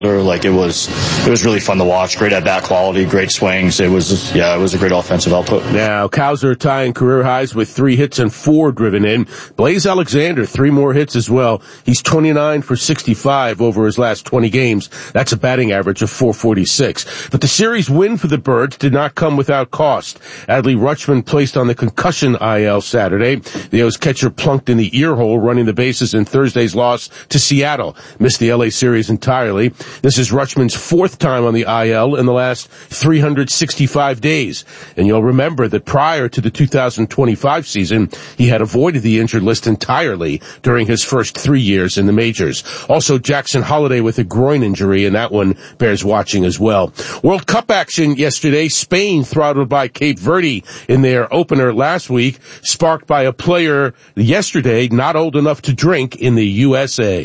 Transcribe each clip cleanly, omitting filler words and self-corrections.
Like it was really fun to watch. Great at bat quality, great swings. It was a great offensive output. Now, Cowser tying career highs with 3 hits and 4 driven in. Blaze Alexander, 3 more hits as well. He's 29 for 65 over his last 20 games. That's a batting average of .446. But the series win for the Birds did not come without cost. Adley Rutschman placed on the concussion IL Saturday. The O's catcher plunked in the ear hole, running the bases in Thursday's loss to Seattle. Missed the LA series entirely. This is Rutschman's 4th time on the IL in the last 365 days. And you'll remember that prior to the 2025 season, he had avoided the injured list entirely during his first 3 years in the majors. Also, Jackson Holliday with a groin injury, and that one bears watching as well. World Cup action yesterday. Spain throttled by Cape Verde in their opener last week, sparked by a player yesterday not old enough to drink in the USA.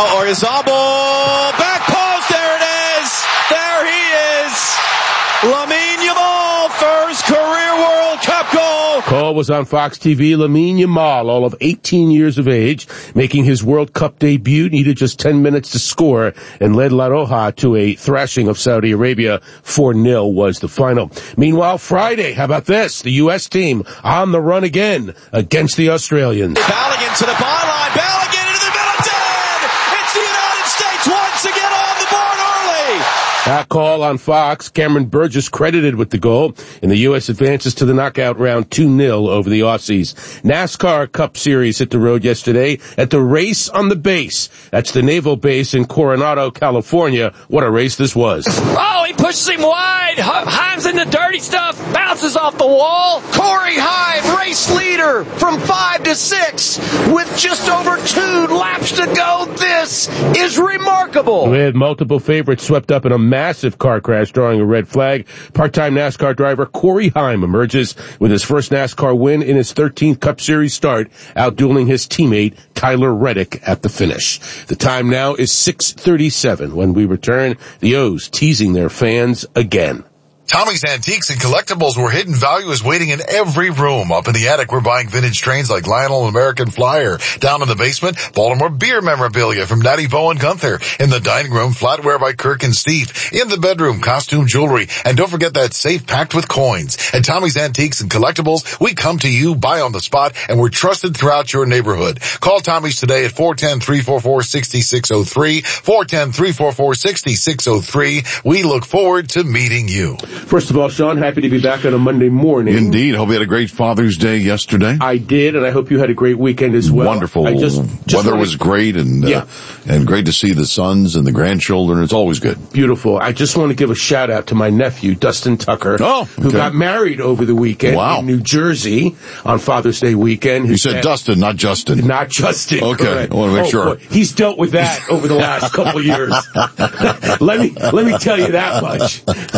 Oyarzabal, back post, there it is! There he is! Lamine Yamal, first career World Cup goal! Call was on Fox TV. Lamine Yamal, all of 18 years of age, making his World Cup debut, needed just 10 minutes to score and led La Roja to a thrashing of Saudi Arabia. 4-0 was the final. Meanwhile, Friday, how about this? The U.S. team on the run again against the Australians. Balogun to the byline, Balogun into the middle, dead! It's the United States once again on the board early! That call on Fox. Cameron Burgess credited with the goal, and the U.S. advances to the knockout round 2-0 over the Aussies. NASCAR Cup Series hit the road yesterday at the Race on the Base. That's the naval base in Coronado, California. What a race this was. Oh, he pushes him wide. Himes in the dirty stuff, bounces off the wall. Corey Hive, race leader from 5 to 6 with just over 2 laps to go. This is remarkable. With multiple favorites swept up in a massive car crash drawing a red flag, part-time NASCAR driver Corey Heim emerges with his first NASCAR win in his 13th Cup Series start, outdueling his teammate Tyler Reddick at the finish. The time now is 6:37. When we return, the O's teasing their fans again. Tommy's Antiques and Collectibles, where hidden value is waiting in every room. Up in the attic, we're buying vintage trains like Lionel and American Flyer. Down in the basement, Baltimore beer memorabilia from Natty Bow and Gunther. In the dining room, flatware by Kirk and Steve. In the bedroom, costume jewelry. And don't forget that safe packed with coins. At Tommy's Antiques and Collectibles, we come to you, buy on the spot, and we're trusted throughout your neighborhood. Call Tommy's today at 410-344-6603. 410-344-6603. We look forward to meeting you. First of all, Sean, happy to be back on a Monday morning. Indeed. Hope you had a great Father's Day yesterday. I did, and I hope you had a great weekend as well. Wonderful. Weather was great, and great to see the sons and the grandchildren. It's always good. Beautiful. I just want to give a shout out to my nephew, Dustin Tucker, who got married over the weekend in New Jersey on Father's Day weekend. You said Dustin, not Justin. Not Justin. Okay. Correct. I want to make sure. Boy, he's dealt with that over the last couple of years. Let me tell you that much.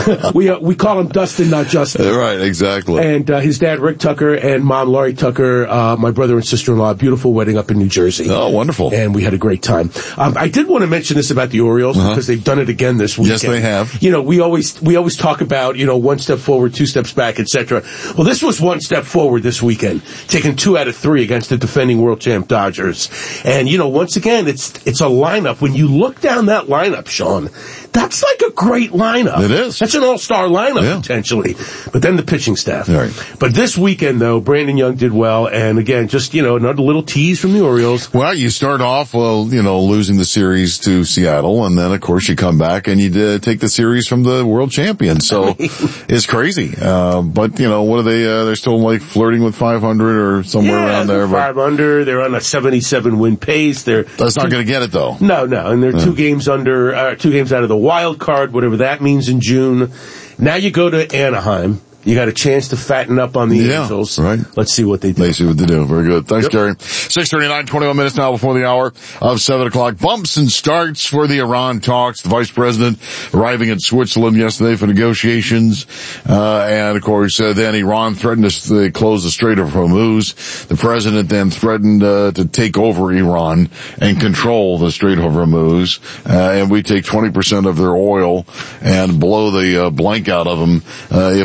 We call him Dustin, not Justin. Right, exactly. And his dad, Rick Tucker, and mom, Laurie Tucker, my brother and sister-in-law, beautiful wedding up in New Jersey. Oh, wonderful. And we had a great time. I did want to mention this about the Orioles because they've done it again this weekend. Yes, they have. You know, we always talk about, you know, 1 step forward, 2 steps back, etc. Well, this was 1 step forward this weekend, taking 2 out of 3 against the defending world champ Dodgers. And, you know, once again, it's a lineup. When you look down that lineup, Sean, that's like a great lineup. It is. That's an all-star lineup, potentially. But then the pitching staff. Right. But this weekend, though, Brandon Young did well. And again, just, you know, another little tease from the Orioles. Well, you start off, losing the series to Seattle. And then, of course, you come back and you take the series from the world champion. So it's crazy. But, you know, what are they? They're still like flirting with 500 or somewhere around there. 500. They're on a 77 win pace. That's not going to get it, though. No. And they're 2 games out of the wild card, whatever that means in June. Now you go to Anaheim. You got a chance to fatten up on the Angels. Right. Let's see what they do. Let's see what they do. Very good. Thanks, Gary. 6:39, 21 minutes now before the hour of 7 o'clock. Bumps and starts for the Iran talks. The vice president arriving in Switzerland yesterday for negotiations. And of course, then Iran threatened to close the Strait of Hormuz. The president then threatened to take over Iran and control the Strait of Hormuz. And we take 20% of their oil and blow the blank out of them if they keep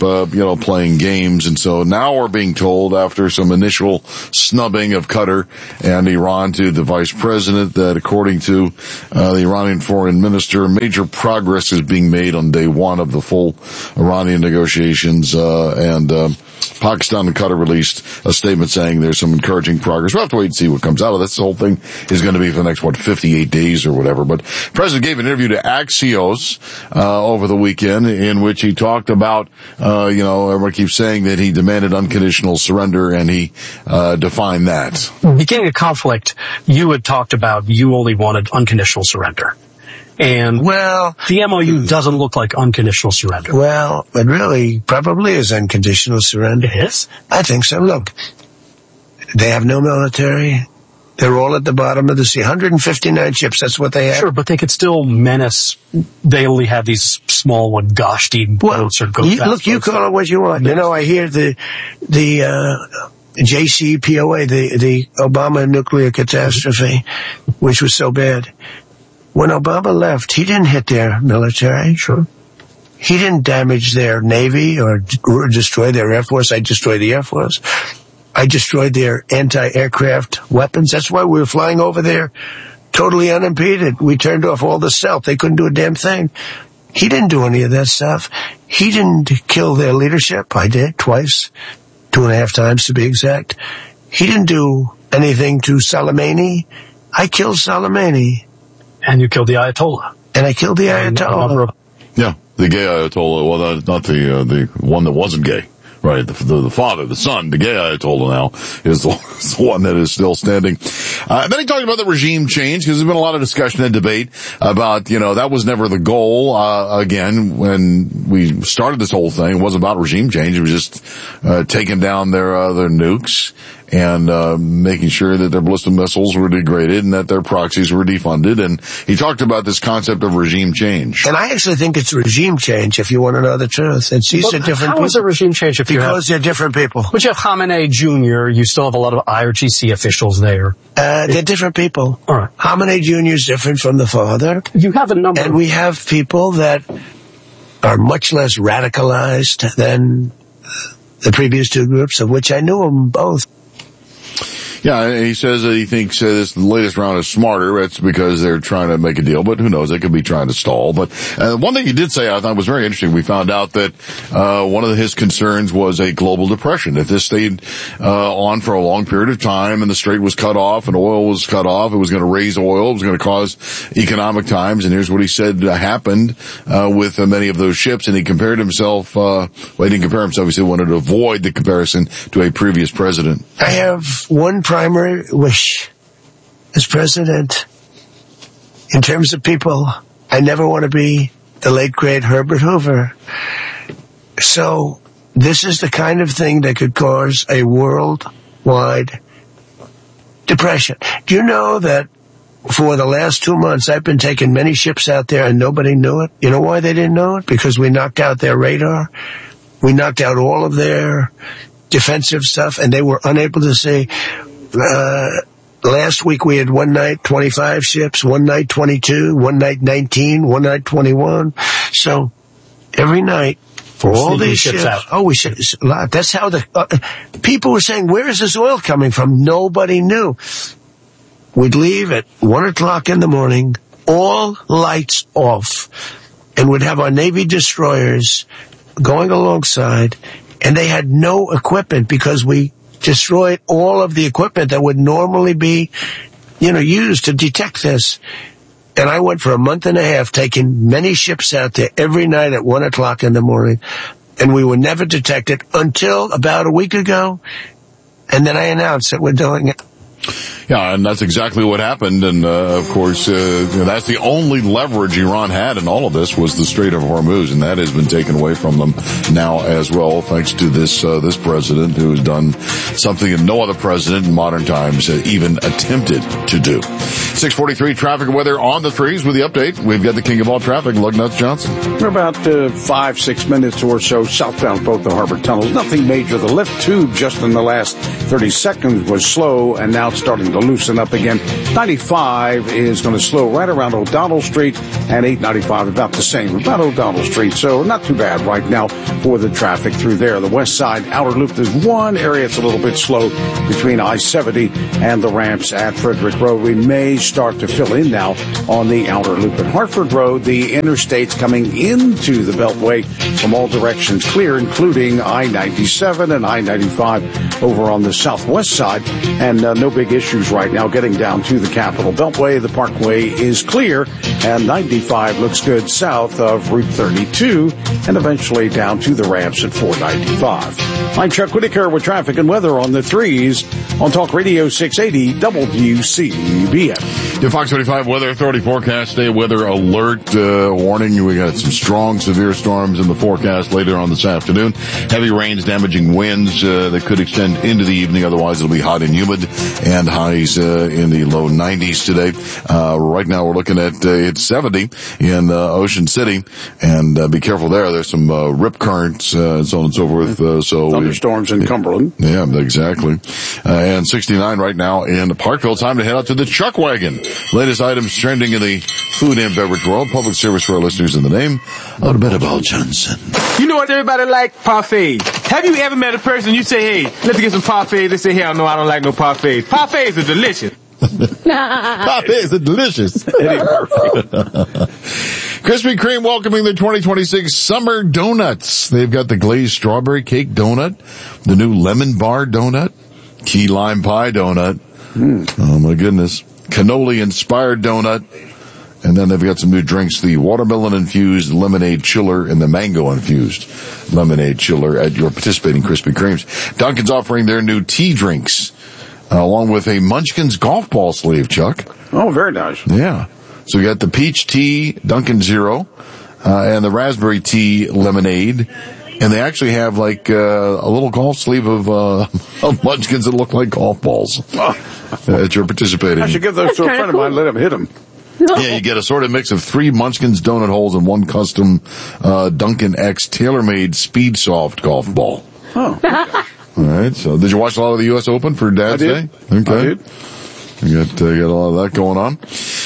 playing games. And so now we're being told, after some initial snubbing of Qatar and Iran to the vice president, that according to the Iranian foreign minister, major progress is being made on day one of the full Iranian negotiations, and Pakistan and Qatar released a statement saying there's some encouraging progress. We'll have to wait and see what comes out of this. The whole thing is going to be for the next, 58 days or whatever. But the president gave an interview to Axios over the weekend in which he talked about, everyone keeps saying that he demanded unconditional surrender, and he defined that. Beginning a conflict, you had talked about you only wanted unconditional surrender. And the MOU doesn't look like unconditional surrender. Well, it really probably is unconditional surrender. It is? I think so. Look, they have no military. They're all at the bottom of the sea. 159 ships, that's what they have. Sure, but they could still menace. They only have these small one Gashti boats or go fast. Look, you call it what you want. You know, I hear the JCPOA, the Obama nuclear catastrophe, which was so bad. When Obama left, he didn't hit their military. Sure. He didn't damage their Navy or destroy their Air Force. I destroyed the Air Force. I destroyed their anti-aircraft weapons. That's why we were flying over there totally unimpeded. We turned off all the stealth. They couldn't do a damn thing. He didn't do any of that stuff. He didn't kill their leadership. I did, twice. 2.5 times to be exact. He didn't do anything to Soleimani. I killed Soleimani. And you killed the Ayatollah. And I killed the Ayatollah. Yeah, the gay Ayatollah. Well, not the one that wasn't gay. Right, the father, the son, the gay Ayatollah now is the one that is still standing. Then he talked about the regime change, because there's been a lot of discussion and debate about, that was never the goal. Again, when we started this whole thing, it wasn't about regime change. It was just taking down their nukes and making sure that their ballistic missiles were degraded and that their proxies were defunded. And he talked about this concept of regime change. And I actually think it's regime change, if you want to know the truth. It's these are different people. How is it regime change if because they're different people. But you have Khamenei Jr., you still have a lot of IRGC officials there. They're different people. All right. Khamenei Jr. is different from the father. You have a number. And we have people that are much less radicalized than the previous two groups, of which I knew them both. Yeah, he says that he thinks this latest round is smarter. It's because they're trying to make a deal, but who knows? They could be trying to stall. But one thing he did say I thought was very interesting. We found out that one of his concerns was a global depression. If this stayed on for a long period of time and the strait was cut off and oil was cut off, it was going to raise oil, it was going to cause economic times. And here's what he said happened with many of those ships. And he compared himself, he didn't compare himself, he said he wanted to avoid the comparison to a previous president. I have one primary wish as president. In terms of people, I never want to be the late great Herbert Hoover. So this is the kind of thing that could cause a worldwide depression. Do you know that for the last 2 months I've been taking many ships out there and nobody knew it? You know why they didn't know it? Because we knocked out their radar. We knocked out all of their defensive stuff, and they were unable to see. Last week we had one night 25 ships, one night 22, one night 19, one night 21. So every night for all these ships out. We said a lot. That's how the people were saying, where is this oil coming from? Nobody knew. We'd leave at 1 o'clock in the morning, all lights off, and we'd have our Navy destroyers going alongside, and they had no equipment because we destroyed all of the equipment that would normally be, used to detect this. And I went for a month and a half taking many ships out there every night at 1 o'clock in the morning, and we were never detected until about a week ago. And then I announced that we're doing it. Yeah, and that's exactly what happened. And, of course, that's the only leverage Iran had in all of this was the Strait of Hormuz, and that has been taken away from them now as well, thanks to this president who has done something that no other president in modern times even attempted to do. 6:43 traffic and weather on the threes with the update. We've got the king of all traffic, Lugnuts Johnson. We're about 5-6 minutes or so southbound both the harbor tunnels. Nothing major. The lift tube just in the last 30 seconds was slow, and now it's starting to loosen up again. 95 is going to slow right around O'Donnell Street, and 895 about the same, about O'Donnell Street. So not too bad right now for the traffic through there. The west side outer loop, there's one area it's a little bit slow between I-70 and the ramps at Frederick Road. We may start to fill in now on the outer loop at Hartford Road. The interstates coming into the Beltway from all directions clear, including I-97 and I-95 over on the southwest side, and no big issues right now getting down to the Capitol Beltway. The Parkway is clear, and 95 looks good south of Route 32, and eventually down to the ramps at 495. I'm Chuck Whitaker with traffic and weather on the 3s on Talk Radio 680 WCBM. The Fox 35 Weather Authority forecast day weather alert warning. We got some strong, severe storms in the forecast later on this afternoon. Heavy rains, damaging winds that could extend into the evening. Otherwise, it'll be hot and humid, and highs in the low 90s today. Right now, we're looking at it's 70 in Ocean City, and be careful there. There's some rip currents and so on and so forth. So thunderstorms in Cumberland. Yeah, exactly. And 69 right now in Parkville. Time to head out to the Chuck Wagon. Latest items trending in the food and beverage world. Public service for our listeners in the name of Better Ball Johnson. You know what everybody like? Parfaits. Have you ever met a person you say, hey, let's get some parfaits? They say, hell no, I don't like no parfaits. Parfaits are delicious. Parfaits are delicious. Krispy Kreme welcoming the 2026 Summer Donuts. They've got the glazed strawberry cake donut, the new lemon bar donut, key lime pie donut. Oh my goodness. Cannoli inspired donut. And then they've got some new drinks, the watermelon infused lemonade chiller and the mango infused lemonade chiller at your participating Krispy Kremes. Dunkin's offering their new tea drinks, along with a Munchkins golf ball sleeve, Chuck. Oh, very nice. Yeah. So we got the peach tea Dunkin' Zero, and the raspberry tea lemonade. And they actually have like a little golf sleeve of Munchkins that look like golf balls that you're participating. I should give those to a friend of mine, let him hit them. Yeah, you get a sort of mix of 3 Munchkins donut holes and 1 custom Dunkin' X tailor-made Speed Soft golf ball. Oh. All right. So did you watch a lot of the U.S. Open for Dad's Day? Okay. I did. You got a lot of that going on.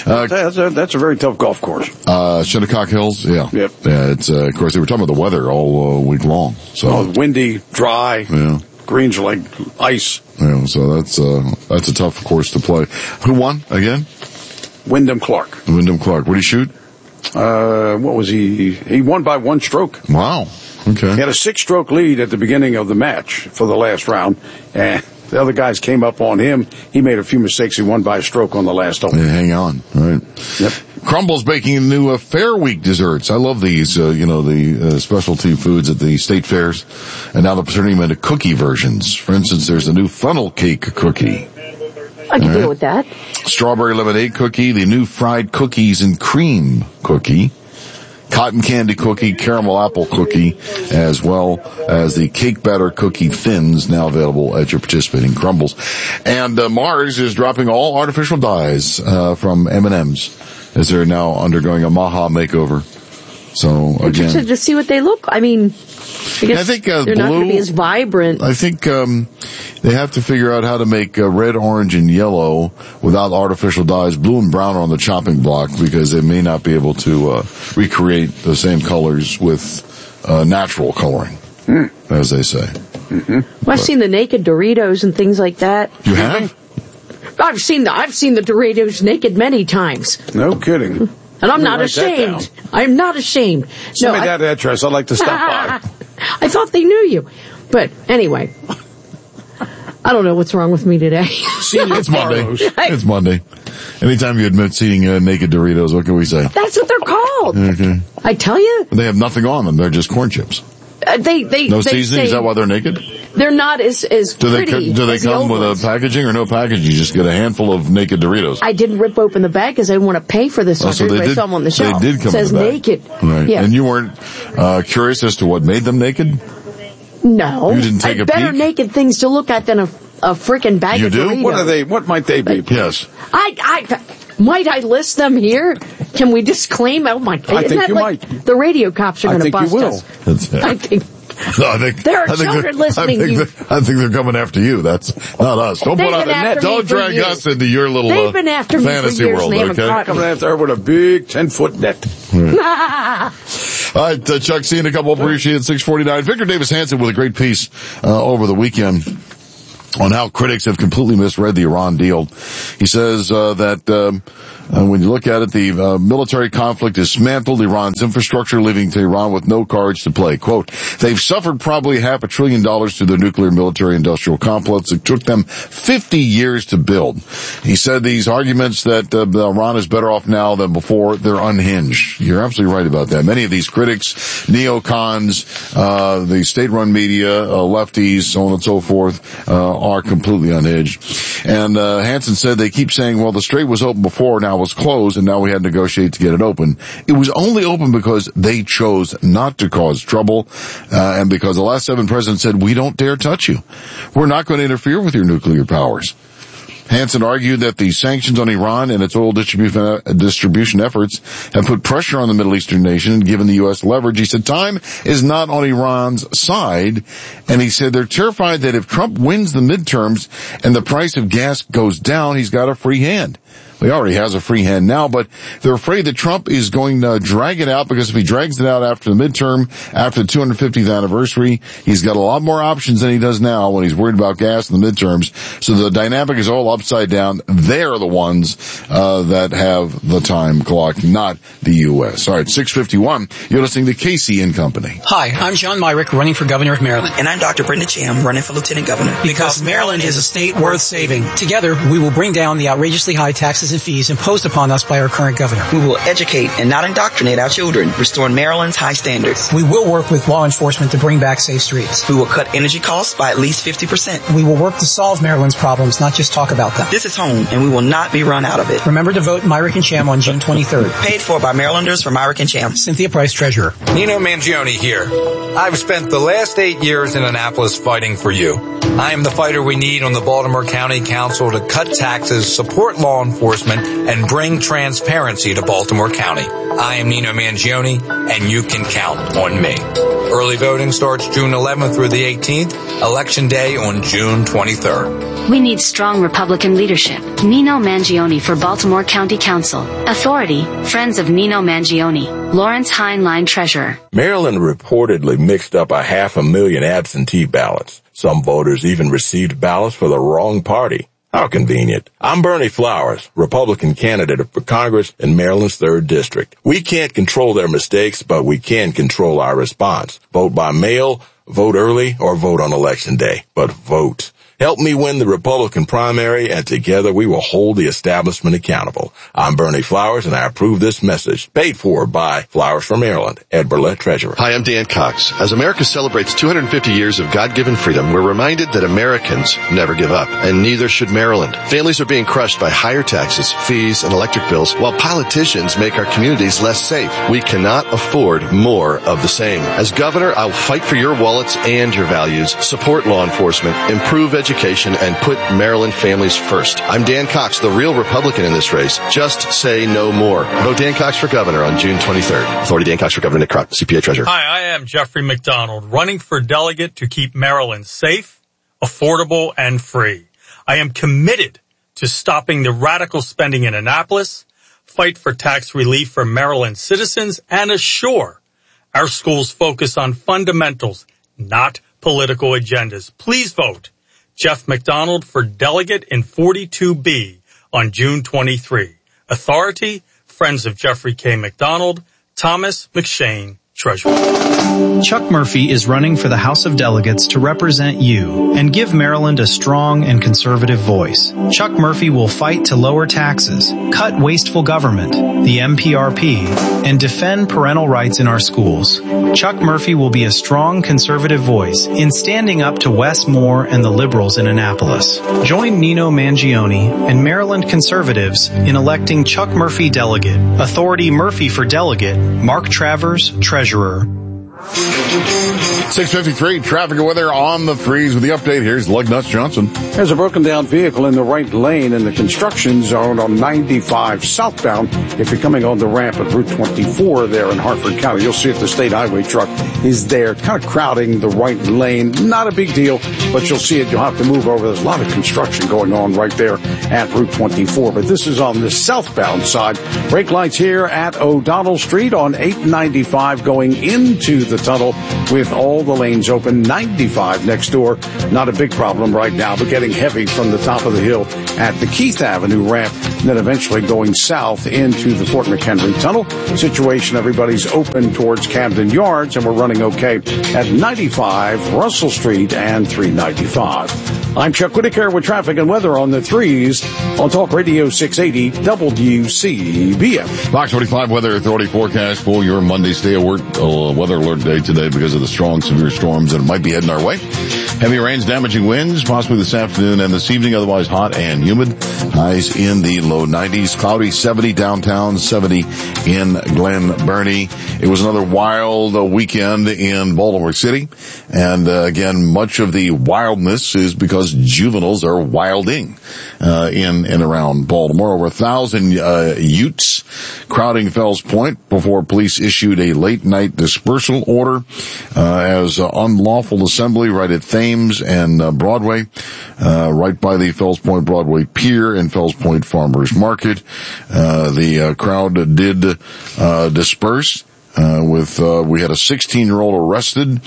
That's a very tough golf course. Shinnecock Hills, yeah. Yep. Yeah, it's, of course, they were talking about the weather all week long. So windy, dry. Yeah. Greens are like ice. Yeah, so that's a tough course to play. Who won again? Wyndham Clark. Wyndham Clark. What did he shoot? What was he? He won by 1 stroke. Wow. Okay. He had a 6-stroke lead at the beginning of the match for the last round, and the other guys came up on him. He made a few mistakes. He won by a stroke on the last hole. Yeah, hang on. All right. Yep. Crumble's baking new Fair Week desserts. I love these, the specialty foods at the state fairs. And now they're turning them into cookie versions. For instance, there's a new funnel cake cookie. I can deal with that. Strawberry lemonade cookie, the new fried cookies and cream cookie, cotton candy cookie, caramel apple cookie, as well as the cake batter cookie thins, now available at your participating Crumbles. And Mars is dropping all artificial dyes from M&M's as they're now undergoing a Maha makeover. So again, interested to see what they look. I mean, I guess think they're blue, not going to be as vibrant. I think they have to figure out how to make red, orange, and yellow without artificial dyes. Blue and brown are on the chopping block because they may not be able to recreate the same colors with natural coloring, as they say. Well, I've seen the naked Doritos and things like that. You have? I've seen the Doritos naked many times. No kidding. And I'm not ashamed. I'm not ashamed. Send me that address. I'd like to stop by. I thought they knew you. But anyway, I don't know what's wrong with me today. It's Monday. It's Monday. Anytime you admit seeing naked Doritos, what can we say? That's what they're called. Okay. I tell you. They have nothing on them. They're just corn chips. No seasoning? Is that why they're naked? They're not as pretty. Do they come with a packaging or no packaging? You just get a handful of naked Doritos. I didn't rip open the bag because I didn't want to pay for this. So I saw them on the shelf. They did come it says in the bag. naked. Right. Yeah. And you weren't curious as to what made them naked? No. You didn't take a better peek? naked things to look at than a frickin' bag You of do? Doritos. What are they? What might they be? Yes. Might I list them here? Can we disclaim? Oh my! I think you might. The radio cops are going to bust us. That's it. I think. No, I think there are children listening. I think they're coming after you. That's not us. Don't drag us into your little They've been after fantasy me for years, world. Okay, coming after her with a big 10-foot net. All right, Chuck. See you in a couple. Appreciate it. 6:49. Victor Davis Hanson with a great piece over the weekend on how critics have completely misread the Iran deal. He says that when you look at it, the military conflict dismantled Iran's infrastructure, leaving Tehran with no cards to play. Quote, they've suffered probably $500 billion through their nuclear military industrial complex. It took them 50 years to build. He said these arguments that Iran is better off now than before, they're unhinged. You're absolutely right about that. Many of these critics, neocons, the state-run media, lefties, so on and so forth, are completely unhinged. And Hansen said they keep saying, well, the strait was open before, now was closed, and now we had to negotiate to get it open. It was only open because they chose not to cause trouble, and because the last 7 presidents said, we don't dare touch you. We're not going to interfere with your nuclear powers. Hansen argued that the sanctions on Iran and its oil distribution efforts have put pressure on the Middle Eastern nation and given the U.S. leverage. He said time is not on Iran's side, and he said they're terrified that if Trump wins the midterms and the price of gas goes down, he's got a free hand. He already has a free hand now, but they're afraid that Trump is going to drag it out, because if he drags it out after the midterm, after the 250th anniversary, he's got a lot more options than he does now when he's worried about gas in the midterms. So the dynamic is all upside down. They're the ones that have the time clock, not the U.S. All right, 6:51. You're listening to Casey and Company. Hi, I'm John Myrick, running for governor of Maryland. And I'm Dr. Brenda Cham, running for lieutenant governor. Because Maryland is a state worth saving. Together, we will bring down the outrageously high taxes and fees imposed upon us by our current governor. We will educate and not indoctrinate our children, restoring Maryland's high standards. We will work with law enforcement to bring back safe streets. We will cut energy costs by at least 50%. We will work to solve Maryland's problems, not just talk about them. This is home, and we will not be run out of it. Remember to vote Myrick and Cham on June 23rd. Paid for by Marylanders for Myrick and Cham. Cynthia Price, Treasurer. Nino Mangione here. I've spent the last 8 years in Annapolis fighting for you. I am the fighter we need on the Baltimore County Council to cut taxes, support law enforcement, and bring transparency to Baltimore County. I am Nino Mangione, and you can count on me. Early voting starts June 11th through the 18th, Election Day on June 23rd. We need strong Republican leadership. Nino Mangione for Baltimore County Council. Authority, Friends of Nino Mangione. Lawrence Heinlein, Treasurer. Maryland reportedly mixed up 500,000 absentee ballots. Some voters even received ballots for the wrong party. How convenient. I'm Bernie Flowers, Republican candidate for Congress in Maryland's 3rd District. We can't control their mistakes, but we can control our response. Vote by mail, vote early, or vote on Election Day. But vote. Help me win the Republican primary, and together we will hold the establishment accountable. I'm Bernie Flowers, and I approve this message. Paid for by Flowers for Maryland. Ed Burlett, Treasurer. Hi, I'm Dan Cox. As America celebrates 250 years of God-given freedom, we're reminded that Americans never give up, and neither should Maryland. Families are being crushed by higher taxes, fees, and electric bills, while politicians make our communities less safe. We cannot afford more of the same. As governor, I'll fight for your wallets and your values, support law enforcement, improve education, and put Maryland families first. I'm Dan Cox, the real Republican in this race. Just say no more. Vote Dan Cox for governor on June 23rd. Authority Dan Cox for governor, Nick Crott, CPA Treasurer. Hi, I am Jeffrey McDonald, running for delegate to keep Maryland safe, affordable, and free. I am committed to stopping the radical spending in Annapolis, fight for tax relief for Maryland citizens, and assure our schools focus on fundamentals, not political agendas. Please vote Jeff McDonald for delegate in 42B on June 23. Authority, Friends of Jeffrey K. McDonald, Thomas McShane, Treasurer. Chuck Murphy is running for the House of Delegates to represent you and give Maryland a strong and conservative voice. Chuck Murphy will fight to lower taxes, cut wasteful government, the MPRP, and defend parental rights in our schools. Chuck Murphy will be a strong conservative voice in standing up to Wes Moore and the liberals in Annapolis. Join Nino Mangione and Maryland conservatives in electing Chuck Murphy delegate. Authority Murphy for delegate, Mark Travers, Treasurer. 6:53, traffic and weather on the freeze with the update. Here's Lug Nuts Johnson. There's a broken down vehicle in the right lane in the construction zone on 95 southbound. If you're coming on the ramp at Route 24 there in Hartford County, you'll see if the state highway truck is there, kind of crowding the right lane. Not a big deal, but you'll see it. You'll have to move over. There's a lot of construction going on right there at Route 24, but this is on the southbound side. Brake lights here at O'Donnell Street on 895 going into the tunnel with all the lanes open. 95 next door, not a big problem right now, but getting heavy from the top of the hill at the Keith Avenue ramp, then eventually going south into the Fort McHenry tunnel. Situation, everybody's open towards Camden Yards, and we're running okay at 95 Russell Street and 395. I'm Chuck Whitaker with traffic and weather on the threes on Talk Radio 680 WCBM. Fox 45 Weather Authority forecast for your Monday stay alert weather alert day today because of the strong severe storms that might be heading our way. Heavy rains, damaging winds, possibly this afternoon and this evening, otherwise hot and humid. Highs in the low 90s, cloudy 70 downtown, 70 in Glen Burnie. It was another wild weekend in Baltimore City. And again, much of the wildness is because juveniles are wilding in and around Baltimore. Over 1,000 Utes crowding Fells Point before police issued a late-night dispersal order as unlawful assembly right at Thames and Broadway, right by the Fells Point Broadway Pier and Fells Point Farmers Market. The crowd did disperse. We had a 16-year-old arrested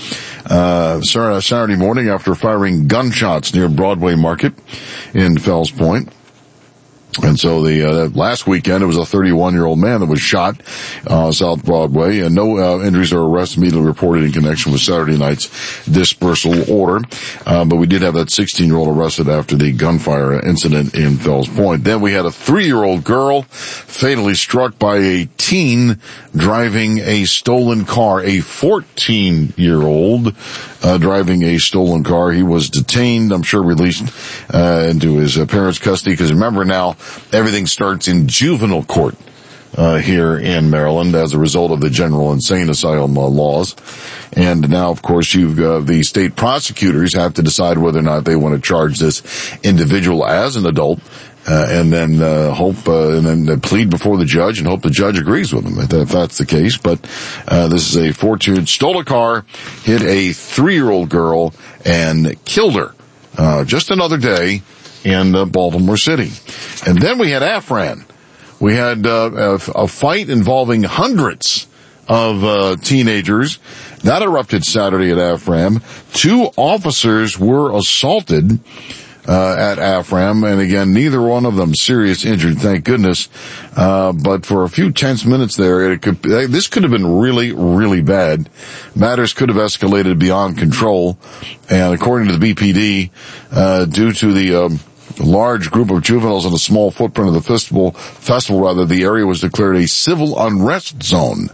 Saturday morning after firing gunshots near Broadway Market in Fells Point. And so last weekend, it was a 31-year-old man that was shot, South Broadway, and no, injuries or arrests immediately reported in connection with Saturday night's dispersal order. But we did have that 16-year-old arrested after the gunfire incident in Fells Point. Then we had a 3-year-old girl fatally struck by a teen driving a stolen car, a 14-year-old, driving a stolen car. He was detained, I'm sure released, into his parents' custody, because remember now, everything starts in juvenile court here in Maryland as a result of the general insane asylum laws. And now, of course, the state prosecutors have to decide whether or not they want to charge this individual as an adult, and then and then plead before the judge and hope the judge agrees with them if that's the case. But this is a 14-year-old stole a car, hit a 3-year-old girl, and killed her. Just another day in Baltimore City. And then we had Afran. We had a fight involving hundreds of teenagers. That erupted Saturday at Afram. 2 officers were assaulted at Afram, and again, neither one of them serious injured, thank goodness. But for a few tense minutes there, this could have been really, really bad. Matters could have escalated beyond control. And according to the BPD, due to the large group of juveniles and a small footprint of the festival, the area was declared a civil unrest zone.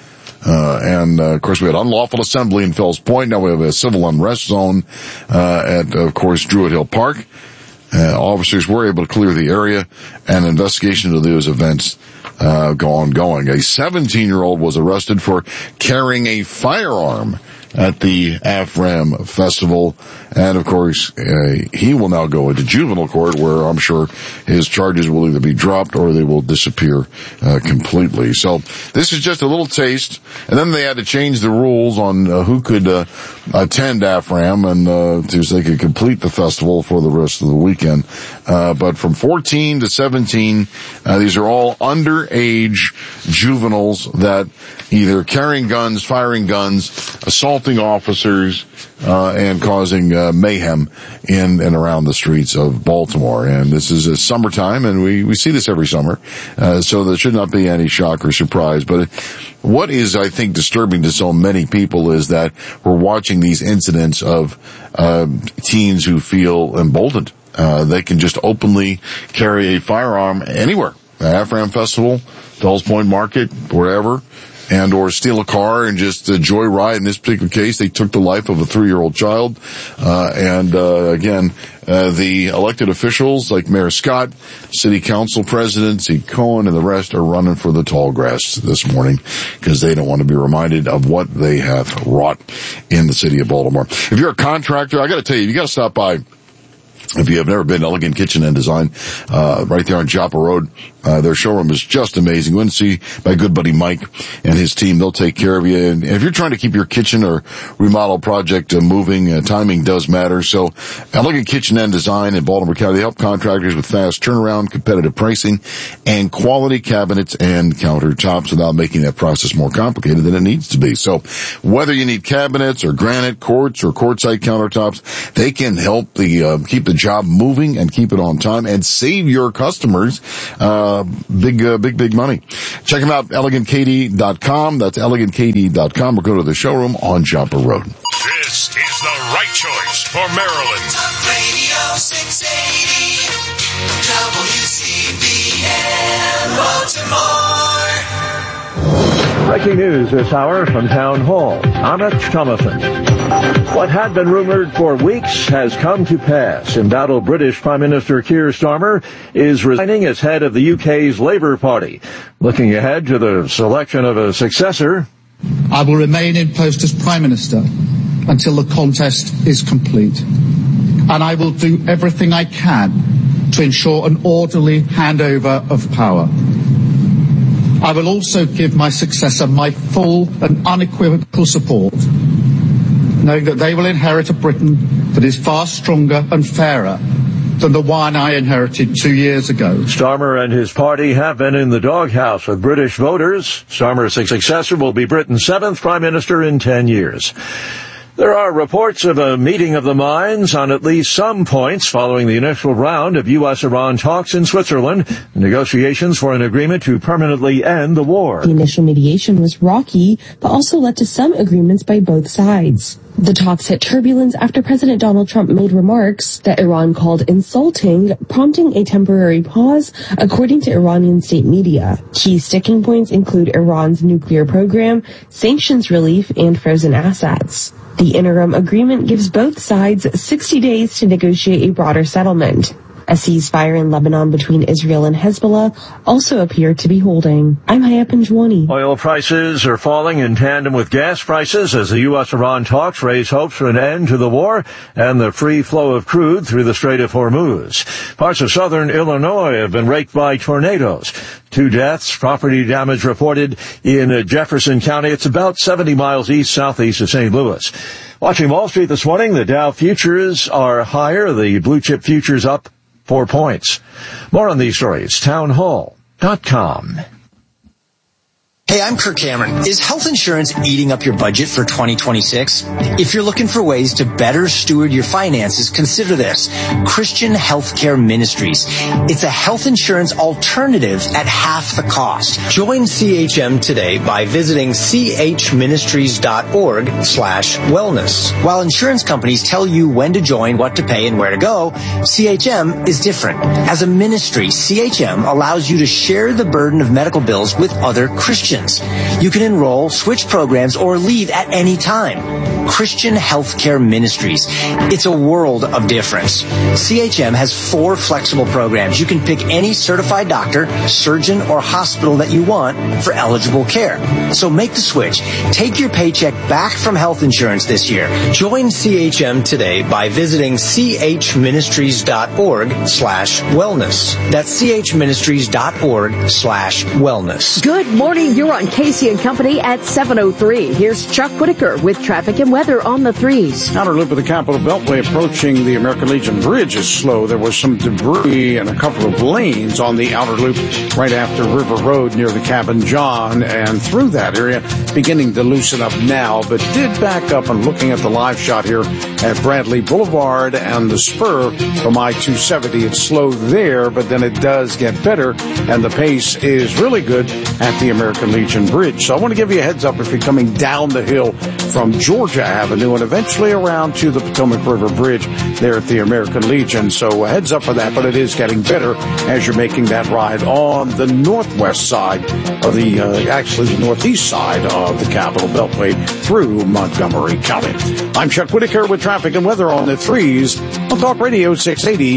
Of course, we had unlawful assembly in Fells Point. Now we have a civil unrest zone, at, of course, Druid Hill Park. Officers were able to clear the area, and investigation into those events, ongoing. A 17-year-old was arrested for carrying a firearm at the Afram Festival. And of course, he will now go into juvenile court, where I'm sure his charges will either be dropped or they will disappear completely. So this is just a little taste. And then they had to change the rules on who could attend Afram and so they could complete the festival for the rest of the weekend. But from 14 to 17, these are all underage juveniles that either carrying guns, firing guns, assaulting officers, and causing mayhem in and around the streets of Baltimore. And this is a summertime, and we see this every summer, so there should not be any shock or surprise. But what is, I think, disturbing to so many people is that we're watching these incidents of teens who feel emboldened. They can just openly carry a firearm anywhere. Afram Festival, Fells Point Market, wherever. and or steal a car and just joyride. In this particular case, they took the life of a 3-year-old child. Again, the elected officials like Mayor Scott, City Council President Zeke Cohen, and the rest are running for the tall grass this morning because they don't want to be reminded of what they have wrought in the city of Baltimore. If you're a contractor, I got to tell you got to stop by. If you have never been to Elegant Kitchen and Design, right there on Joppa Road, their showroom is just amazing. Go and see my good buddy Mike and his team. They'll take care of you. And if you're trying to keep your kitchen or remodel project moving, timing does matter. So Elegant Kitchen and Design in Baltimore County, they help contractors with fast turnaround, competitive pricing, and quality cabinets and countertops without making that process more complicated than it needs to be. So whether you need cabinets or granite, quartz, or quartzite countertops, they can help keep the job moving and keep it on time and save your customers big money. Check them out, elegantkd.com. That's elegantkd.com, or go to the showroom on Joppa Road. This is the right choice for Maryland. Talk Radio 680 WCBN Baltimore. Breaking news this hour from Town Hall. Amit Thomason. What had been rumored for weeks has come to pass. Embattled British Prime Minister Keir Starmer is resigning as head of the UK's Labour Party. Looking ahead to the selection of a successor, I will remain in post as Prime Minister until the contest is complete. And I will do everything I can to ensure an orderly handover of power. I will also give my successor my full and unequivocal support, knowing that they will inherit a Britain that is far stronger and fairer than the one I inherited 2 years ago. Starmer and his party have been in the doghouse with British voters. Starmer's successor will be Britain's 7th Prime Minister in 10 years. There are reports of a meeting of the minds on at least some points following the initial round of U.S.-Iran talks in Switzerland, negotiations for an agreement to permanently end the war. The initial mediation was rocky, but also led to some agreements by both sides. The talks hit turbulence after President Donald Trump made remarks that Iran called insulting, prompting a temporary pause, according to Iranian state media. Key sticking points include Iran's nuclear program, sanctions relief, and frozen assets. The interim agreement gives both sides 60 days to negotiate a broader settlement. A ceasefire in Lebanon between Israel and Hezbollah also appeared to be holding. I'm Haya Panjwani. Oil prices are falling in tandem with gas prices as the U.S.-Iran talks raise hopes for an end to the war and the free flow of crude through the Strait of Hormuz. Parts of southern Illinois have been raked by tornadoes. 2 deaths, property damage reported in Jefferson County. It's about 70 miles east-southeast of St. Louis. Watching Wall Street this morning, the Dow futures are higher, the blue chip futures up 4 points. More on these stories, townhall.com. Hey, I'm Kirk Cameron. Is health insurance eating up your budget for 2026? If you're looking for ways to better steward your finances, consider this. Christian Healthcare Ministries. It's a health insurance alternative at half the cost. Join CHM today by visiting chministries.org/wellness. While insurance companies tell you when to join, what to pay, and where to go, CHM is different. As a ministry, CHM allows you to share the burden of medical bills with other Christians. You can enroll, switch programs, or leave at any time. Christian Healthcare Ministries. It's a world of difference. CHM has 4 flexible programs. You can pick any certified doctor, surgeon, or hospital that you want for eligible care. So make the switch. Take your paycheck back from health insurance this year. Join CHM today by visiting chministries.org/wellness. That's chministries.org/wellness. Good morning. You're on Casey and Company at 7:03. Here's Chuck Whitaker with traffic and weather on the 3s. Outer loop of the Capitol Beltway approaching the American Legion Bridge is slow. There was some debris and a couple of lanes on the outer loop right after River Road near the Cabin John, and through that area beginning to loosen up now, but did back up. And looking at the live shot here at Bradley Boulevard and the spur from I-270, it's slow there, but then it does get better, and the pace is really good at the American Legion Bridge. So I want to give you a heads up if you're coming down the hill from Georgia Avenue and eventually around to the Potomac River Bridge there at the American Legion. So a heads up for that, but it is getting better as you're making that ride on the northwest side of actually the northeast side of the Capitol Beltway through Montgomery County. I'm Chuck Whitaker with traffic and weather on the 3s on Talk Radio 680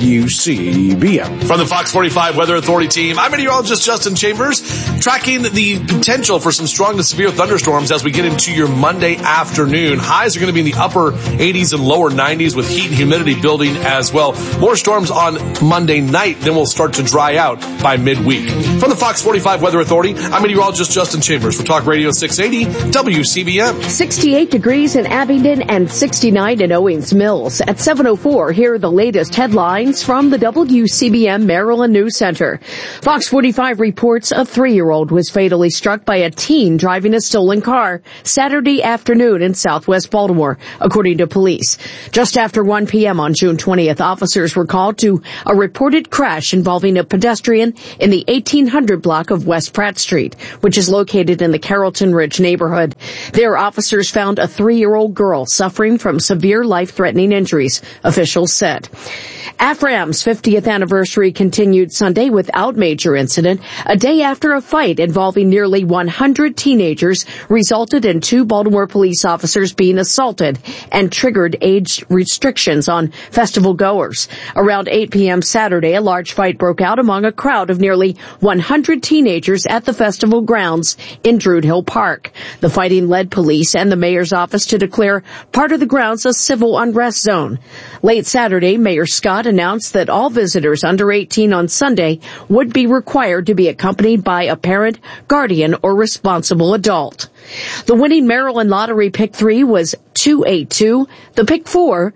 WCBM. From the Fox 45 Weather Authority team, I'm meteorologist Justin Chambers, tracking the potential for some strong to severe thunderstorms as we get into your Monday afternoon. Highs are going to be in the upper 80s and lower 90s with heat and humidity building as well. More storms on Monday night, then we'll start to dry out by midweek. From the Fox 45 Weather Authority, I'm meteorologist Justin Chambers for Talk Radio 680 WCBM. 68 degrees in Abingdon and 69 in Owings Mills. At 7:04, here are the latest headlines from the WCBM Maryland News Center. Fox 45 reports a 3-year-old was fatally struck by a teen driving a stolen car Saturday afternoon in southwest Baltimore, according to police. Just after 1 p.m. on June 20th, officers were called to a reported crash involving a pedestrian in the 1800 block of West Pratt Street, which is located in the Carrollton Ridge neighborhood. There, officers found a 3-year-old girl suffering from severe life-threatening injuries, officials said. AFRAM's 50th anniversary continued Sunday without major incident, a day after a fight involving nearly 100 teenagers resulted in 2 Baltimore police officers being assaulted and triggered age restrictions on festival goers. Around 8 p.m. Saturday, a large fight broke out among a crowd of nearly 100 teenagers at the festival grounds in Druid Hill Park. The fighting led police and the mayor's office to declare part of the grounds a civil unrest zone. Late Saturday, Mayor Scott announced that all visitors under 18 on Sunday would be required to be accompanied by a parent, guardian, or responsible adult. The winning Maryland Lottery Pick 3 was 282. The Pick 4,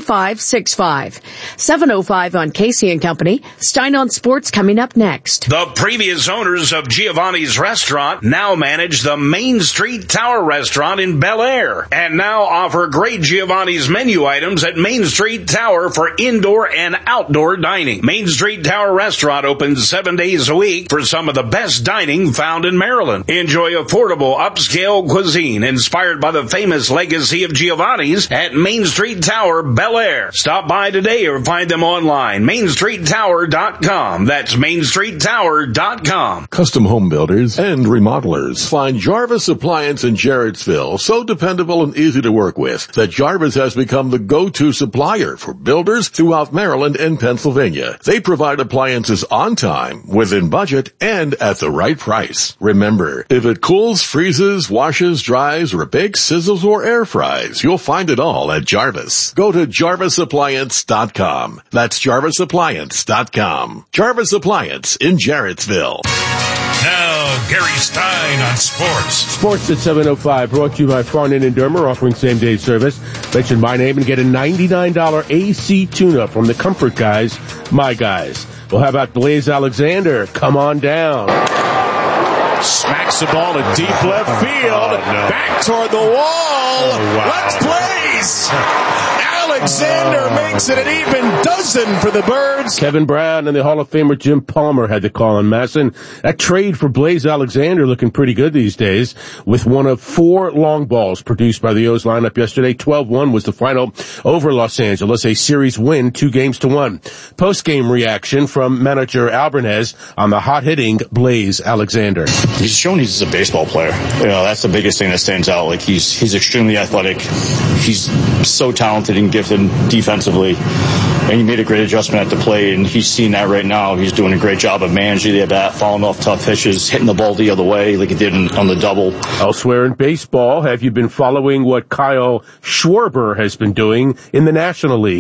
3565. 7:05 on Casey and Company. Stein on Sports coming up next. The previous owners of Giovanni's Restaurant now manage the Main Street Tower Restaurant in Bel Air and now offer great Giovanni's menu items at Main Street Tower for indoor and outdoor dining. Main Street Tower Restaurant opens 7 days a week for some of the best dining found in Maryland. Enjoy affordable, upscale cuisine inspired by the famous legacy of Giovanni's at Main Street Tower, Bel Air. Stop by today or find them online. MainStreetTower.com. That's MainStreetTower.com. Custom home builders and remodelers find Jarvis Appliance in Jarrettsville so dependable and easy to work with that Jarvis has become the go-to supplier for builders throughout Maryland and Pennsylvania. They provide appliances on time, within budget, and at the right price. Remember, if it cools, freezes, washes, dries, or bakes, sizzles, or air fries, you'll find it all at Jarvis. Go to JarvisAppliance.com. That's JarvisAppliance.com. Jarvis Appliance in Jarrettsville. Now, Gary Stein on sports. Sports at 7:05, brought to you by Farnan and Dermer, offering same-day service. Mention my name and get a $99 AC tune-up from the Comfort Guys, my guys. Well, how about Blaze Alexander? Come on down. Smacks the ball to deep left field. Back toward the wall. Let's Blaze! Alexander makes it an even dozen for the Birds. Kevin Brown and the Hall of Famer Jim Palmer had to call on Masson. That trade for Blaze Alexander looking pretty good these days, with one of 4 long balls produced by the O's lineup yesterday. 12-1 was the final over Los Angeles, a series win, 2-1. Post-game reaction from manager Albernez on the hot-hitting Blaze Alexander. He's shown he's a baseball player. You know, that's the biggest thing that stands out. Like, he's extremely athletic. He's so talented and gifted defensively, and he made a great adjustment at the plate, and he's seen that right now. He's doing a great job of managing the bat, falling off tough pitches, hitting the ball the other way like he did on the double. Elsewhere in baseball, have you been following what Kyle Schwarber has been doing in the National League?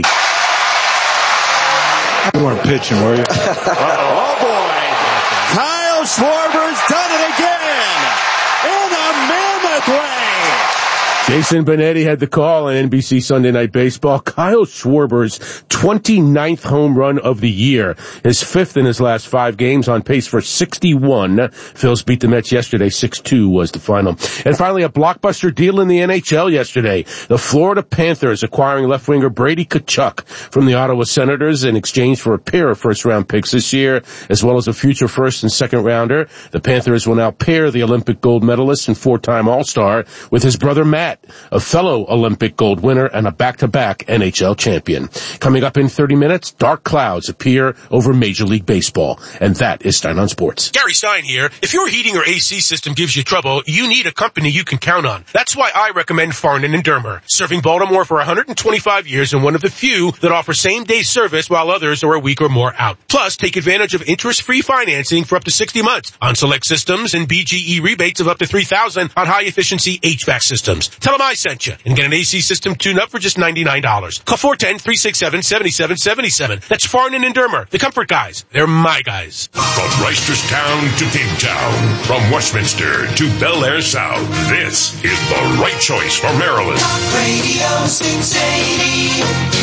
You weren't pitching, were you? Oh, boy. Kyle Schwarber's done it again in a mammoth way. Jason Benetti had the call on NBC Sunday Night Baseball. Kyle Schwarber's 29th home run of the year. His 5th in his last 5 games, on pace for 61. Phils beat the Mets yesterday. 6-2 was the final. And finally, a blockbuster deal in the NHL yesterday. The Florida Panthers acquiring left winger Brady Tkachuk from the Ottawa Senators in exchange for a pair of first-round picks this year, as well as a future first and second rounder. The Panthers will now pair the Olympic gold medalist and 4-time All-Star with his brother Matt, a fellow Olympic gold winner and a back-to-back NHL champion. Coming up in 30 minutes, dark clouds appear over Major League Baseball. And that is Stein on Sports. Gary Stein here. If your heating or AC system gives you trouble, you need a company you can count on. That's why I recommend Farnan and Dermer, serving Baltimore for 125 years and one of the few that offer same-day service while others are a week or more out. Plus, take advantage of interest-free financing for up to 60 months on select systems and BGE rebates of up to $3,000 on high-efficiency HVAC systems. Tell them I sent you and get an AC system tune-up for just $99. Call 410-367-7777. That's Farnan and Dermer, the comfort guys. They're my guys. From Reisterstown to Kingstown, from Westminster to Bel Air South, this is the right choice for Maryland. Talk Radio 680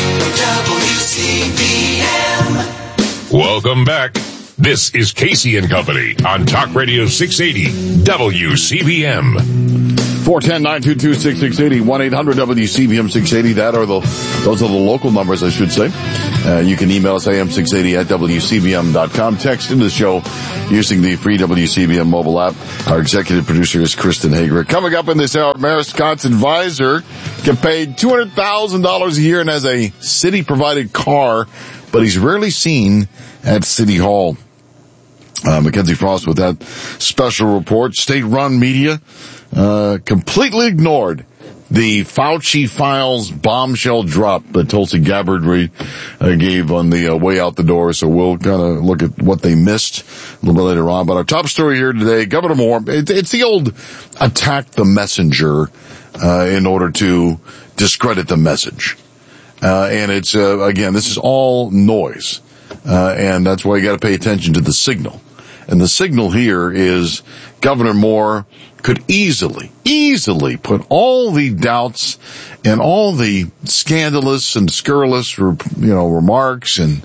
WCBM. Welcome back. This is Casey and Company on Talk Radio 680 WCBM. 410-922-6680, 1-800-WCBM-680. Those are the local numbers, I should say. You can email us am680@WCBM.com. Text into the show using the free WCBM mobile app. Our executive producer is Kristen Hager. Coming up in this hour, Mayor Scott's advisor get paid $200,000 a year and has a city-provided car, but he's rarely seen at City Hall. Mackenzie Frost with that special report. State-run media completely ignored the Fauci files bombshell drop that Tulsi Gabbard gave on the way out the door. So we'll kind of look at what they missed a little bit later on. But our top story here today, Governor Moore, it's the old attack the messenger in order to discredit the message. And it's, again, this is all noise. And that's why you got to pay attention to the signal. And the signal here is Governor Moore could easily put all the doubts and all the scandalous and scurrilous, remarks and,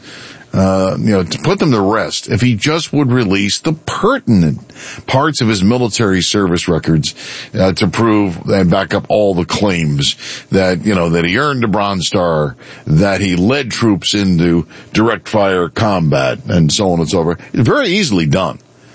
to put them to rest if he just would release the pertinent parts of his military service records, to prove and back up all the claims that, that he earned a Bronze Star, that he led troops into direct fire combat and so on and so forth. It's very easily done.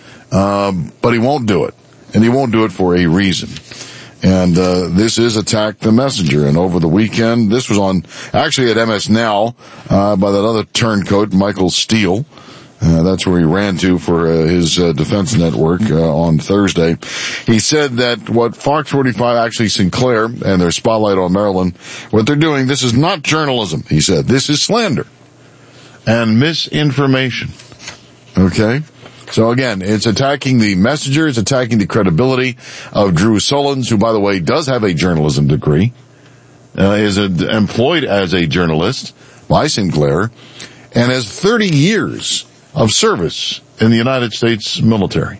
But he won't do it. And he won't do it for a reason. And this is Attack the Messenger. And over the weekend, this was on, actually at MS Now, by that other turncoat, Michael Steele. That's where he ran to for his defense network on Thursday. He said that what Fox 45, actually Sinclair, and their Spotlight on Maryland, what they're doing, this is not journalism, he said. This is slander and misinformation. Okay? So again, it's attacking the messenger, it's attacking the credibility of Drew Sullins, who, by the way, does have a journalism degree, is employed as a journalist by Sinclair, and has 30 years of service in the United States military.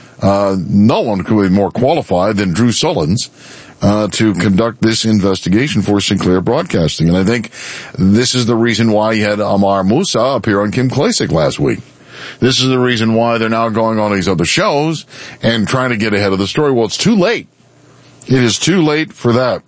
No one could be more qualified than Drew Sullins to conduct this investigation for Sinclair Broadcasting. And I think this is the reason why he had Amar Musa appear on Kim Klacik last week. This is the reason why they're now going on these other shows and trying to get ahead of the story. Well, it's too late. It is too late for that.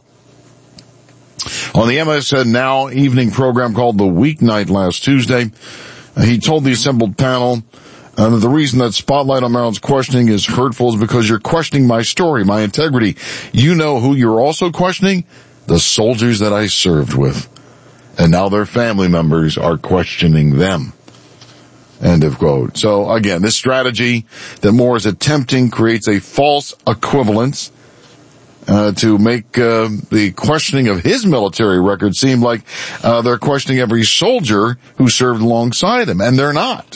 On the MSN Now evening program called The Weeknight last Tuesday, he told the assembled panel the reason that Spotlight on Maryland's questioning is hurtful is because you're questioning my story, my integrity. You know who you're also questioning? The soldiers that I served with. And now their family members are questioning them. End of quote. So again, this strategy that Moore is attempting creates a false equivalence to make the questioning of his military record seem like they're questioning every soldier who served alongside him, and they're not.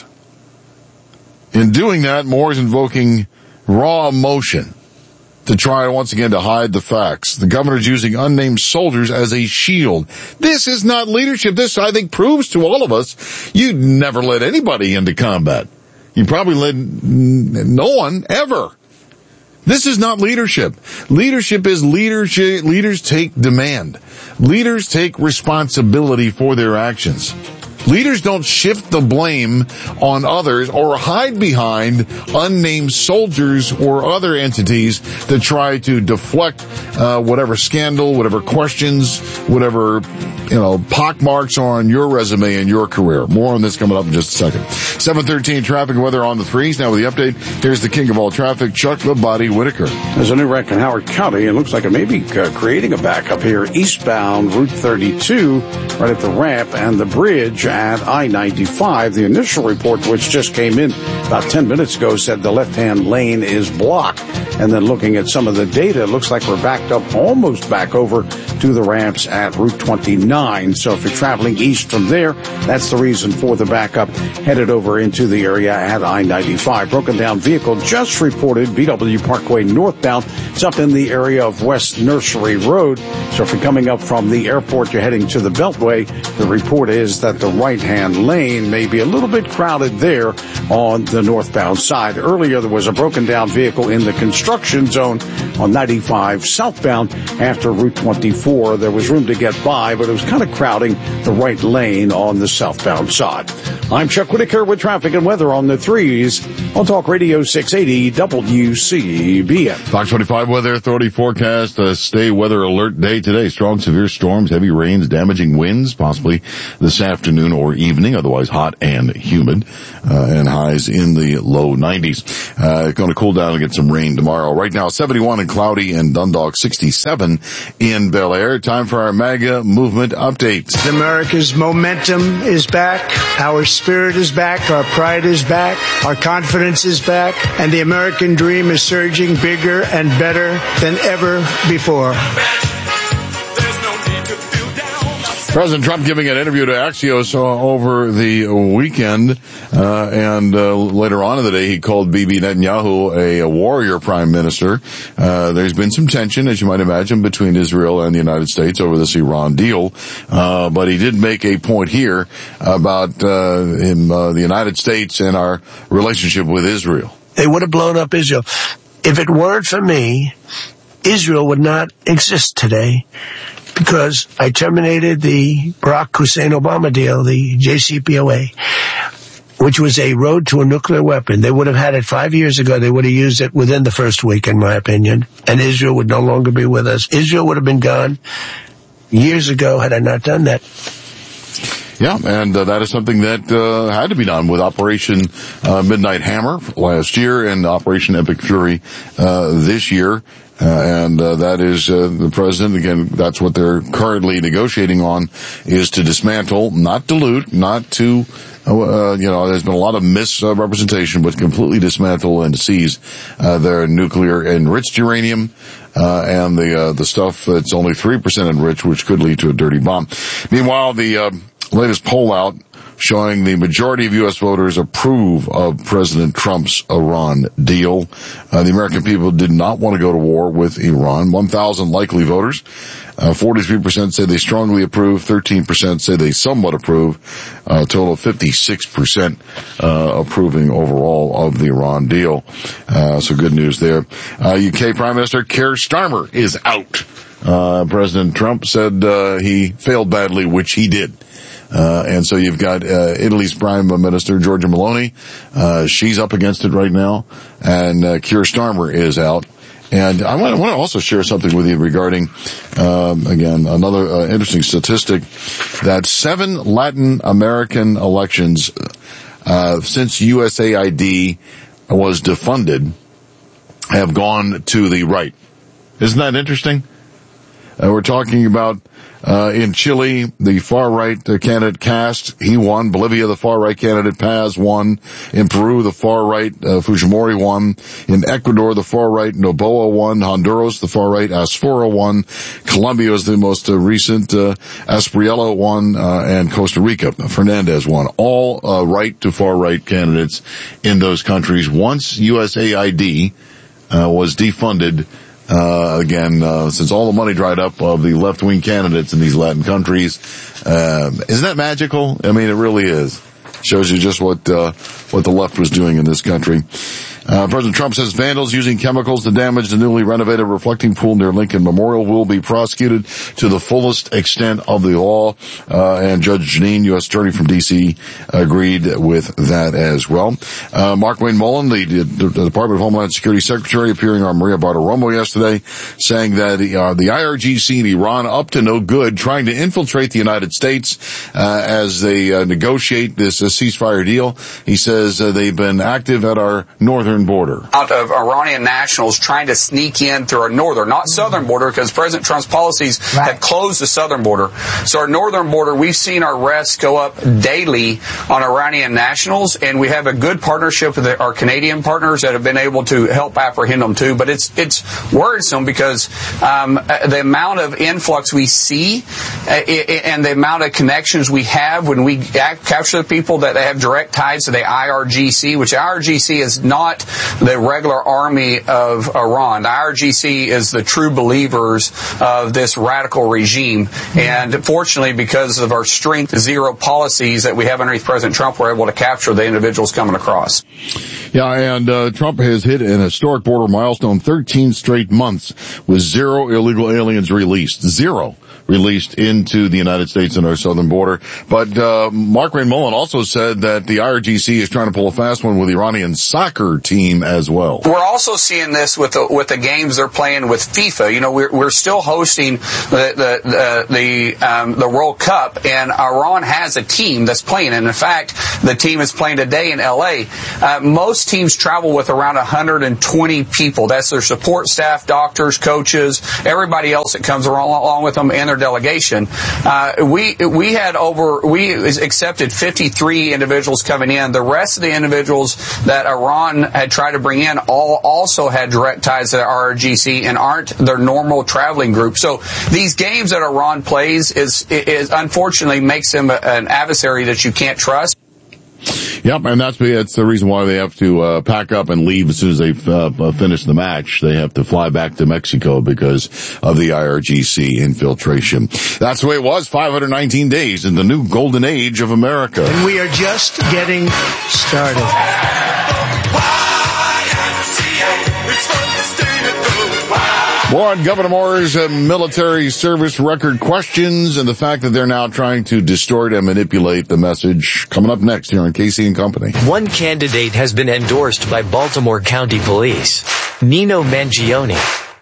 In doing that, Moore is invoking raw emotion to try once again to hide the facts. The governor's using unnamed soldiers as a shield. This is not leadership. This, I think, proves to all of us you'd never led anybody into combat. You probably led no one ever. This is not leadership. Leadership is leadership. Leaders take demand. Leaders take responsibility for their actions. Leaders don't shift the blame on others or hide behind unnamed soldiers or other entities that try to deflect whatever scandal, whatever questions, whatever pockmarks are on your resume and your career. More on this coming up in just a second. 7:13 traffic and weather on the threes. Now with the update, here's the king of all traffic, Chuck the Body Whitaker. There's a new wreck in Howard County. It looks like it may be creating a backup here eastbound Route 32, right at the ramp and the bridge at I-95. The initial report, which just came in about 10 minutes ago, said the left-hand lane is blocked. And then looking at some of the data, it looks like we're backed up almost back over to the ramps at Route 29. So if you're traveling east from there, that's the reason for the backup headed over into the area at I-95. Broken down vehicle just reported BW Parkway northbound. It's up in the area of West Nursery Road. So if you're coming up from the airport, you're heading to the Beltway, the report is that the right-hand lane may be a little bit crowded there on the northbound side. Earlier, there was a broken down vehicle in the construction zone on 95 southbound after Route 24. There was room to get by, but it was kind of crowding the right lane on the southbound side. I'm Chuck Whitaker with traffic and weather on the threes on Talk Radio 680 WCBN. Fox 25 Weather Authority forecast a stay weather alert day today. Strong severe storms, heavy rains, damaging winds, possibly this afternoon or evening, otherwise hot and humid, and highs in the low 90s. Going to cool down and get some rain tomorrow. Right now, 71 and cloudy in Dundalk, 67 in Bel Air. Time for our MAGA movement update. America's momentum is back. Our spirit is back. Our pride is back. Our confidence is back. And the American dream is surging bigger and better than ever before. President Trump giving an interview to Axios over the weekend, and later on in the day he called Bibi Netanyahu a warrior prime minister. There's been some tension, as you might imagine, between Israel and the United States over this Iran deal, but he did make a point here about the United States and our relationship with Israel. They would have blown up Israel. If it weren't for me, Israel would not exist today. Because I terminated the Barack Hussein Obama deal, the JCPOA, which was a road to a nuclear weapon. They would have had it 5 years ago. They would have used it within the first week, in my opinion. And Israel would no longer be with us. Israel would have been gone years ago had I not done that. Yeah, and that is something that had to be done with Operation Midnight Hammer last year and Operation Epic Fury this year. And that is the president, again, that's what they're currently negotiating on, is to dismantle, not dilute, not to, there's been a lot of misrepresentation, but completely dismantle and seize their nuclear enriched uranium, and the stuff that's only 3% enriched, which could lead to a dirty bomb. Meanwhile, the latest poll out showing the majority of U.S. voters approve of President Trump's Iran deal. The American people did not want to go to war with Iran. 1,000 likely voters. 43% say they strongly approve. 13% say they somewhat approve. A total of 56% approving overall of the Iran deal. So good news there. UK Prime Minister Keir Starmer is out. President Trump said he failed badly, which he did. And so you've got Italy's Prime Minister, Giorgia Meloni. She's up against it right now. And Keir Starmer is out. And I want to also share something with you regarding, again, another interesting statistic, that 7 Latin American elections since USAID was defunded have gone to the right. Isn't that interesting? We're talking about in Chile, the far-right candidate Cast, he won. Bolivia, the far-right candidate Paz won. In Peru, the far-right Fujimori won. In Ecuador, the far-right Noboa won. Honduras, the far-right Asfora won. Colombia is the most recent Aspriello won. And Costa Rica, Fernandez won. All right to far-right candidates in those countries. Once USAID was defunded, since all the money dried up of the left-wing candidates in these Latin countries, isn't that magical? I mean, it really is. Shows you just what the left was doing in this country. President Trump says vandals using chemicals to damage the newly renovated reflecting pool near Lincoln Memorial will be prosecuted to the fullest extent of the law. And Judge Jeanine, U.S. Attorney from D.C., agreed with that as well. Markwayne Mullin, the Department of Homeland Security Secretary, appearing on Maria Bartiromo yesterday, saying that the IRGC and Iran up to no good, trying to infiltrate the United States as they negotiate this ceasefire deal. He says they've been active at our northern border. Out of Iranian nationals trying to sneak in through our northern, not southern border, because President Trump's policies have closed the southern border. So our northern border, we've seen our arrests go up daily on Iranian nationals, and we have a good partnership with our Canadian partners that have been able to help apprehend them too. But it's worrisome because the amount of influx we see and the amount of connections we have when we capture the people that they have direct ties to the IRGC, which IRGC is not the regular army of Iran. The IRGC is the true believers of this radical regime. And fortunately, because of our strength zero policies that we have underneath President Trump, we're able to capture the individuals coming across. Yeah, and Trump has hit an historic border milestone, 13 straight months with zero illegal aliens released. Zero released into the United States and our southern border. But Markwayne Mullin also said that the IRGC is trying to pull a fast one with the Iranian soccer team as well. We're also seeing this with the games they're playing with FIFA. You know, we're still hosting the World Cup, and Iran has a team that's playing. And in fact, the team is playing today in LA. Most teams travel with around 120 people. That's their support staff, doctors, coaches, everybody else that comes along with them, and their delegation. We accepted 53 individuals coming in. The rest of the individuals that Iran had tried to bring in all also had direct ties to the IRGC and aren't their normal traveling group. So these games that Iran plays is unfortunately makes them an adversary that you can't trust. Yep, and that's the reason why they have to pack up and leave as soon as they finish the match. They have to fly back to Mexico because of the IRGC infiltration. That's the way it was 519 days in the new golden age of America. And we are just getting started. More on Governor Moore's military service record questions and the fact that they're now trying to distort and manipulate the message. Coming up next here on Casey and Company. One candidate has been endorsed by Baltimore County Police, Nino Mangione.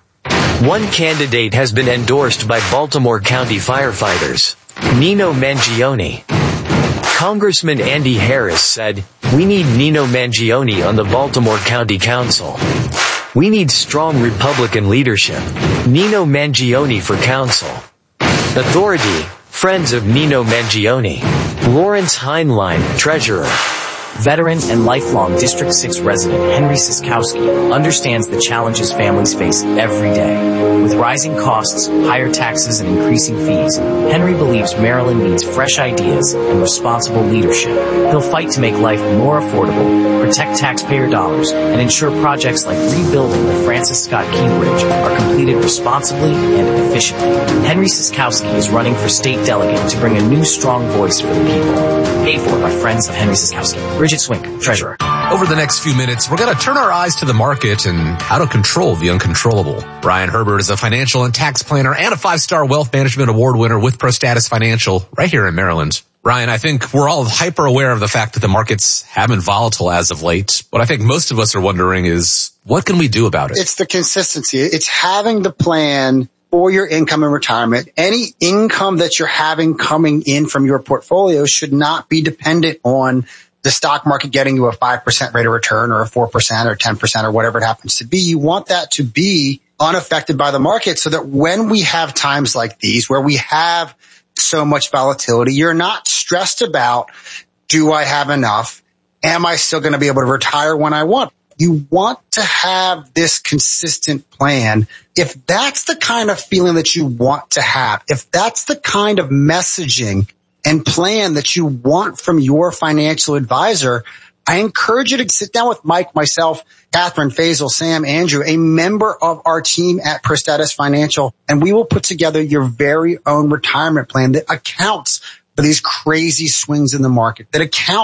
One candidate has been endorsed by Baltimore County firefighters, Nino Mangione. Congressman Andy Harris said, "We need Nino Mangione on the Baltimore County Council. We need strong Republican leadership. Nino Mangione for council." Authority, Friends of Nino Mangione. Lawrence Heinlein, Treasurer. Veteran and lifelong District 6 resident Henry Siskowski understands the challenges families face every day. With rising costs, higher taxes, and increasing fees, Henry believes Maryland needs fresh ideas and responsible leadership. He'll fight to make life more affordable, protect taxpayer dollars, and ensure projects like rebuilding the Francis Scott Key Bridge are completed responsibly and efficiently. Henry Siskowski is running for state delegate to bring a new strong voice for the people. Paid for by Friends of Henry Siskowski. Bridget Swink, Treasurer. Over the next few minutes, we're going to turn our eyes to the market and how to control the uncontrollable. Brian Herbert is a financial and tax planner and a 5-star wealth management award winner with ProStatus Financial right here in Maryland. Ryan, I think we're all hyper aware of the fact that the markets have been volatile as of late. What I think most of us are wondering is, what can we do about it? It's the consistency. It's having the plan for your income and retirement. Any income that you're having coming in from your portfolio should not be dependent on the stock market getting you a 5% rate of return or a 4% or 10% or whatever it happens to be. You want that to be unaffected by the market so that when we have times like these where we have so much volatility, you're not stressed about, do I have enough? Am I still going to be able to retire when I want? You want to have this consistent plan. If that's the kind of feeling that you want to have, if that's the kind of messaging and plan that you want from your financial advisor, I encourage you to sit down with Mike, myself, Catherine, Faisal, Sam, Andrew, a member of our team at ProStatus Financial, and we will put together your very own retirement plan that accounts for these crazy swings in the market, that accounts